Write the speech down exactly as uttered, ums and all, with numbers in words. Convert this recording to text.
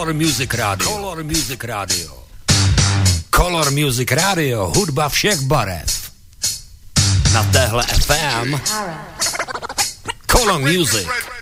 Color Music Radio. Color Music Radio. Color Music Radio. Hudba všech barev. Na téhle F M. Color Music.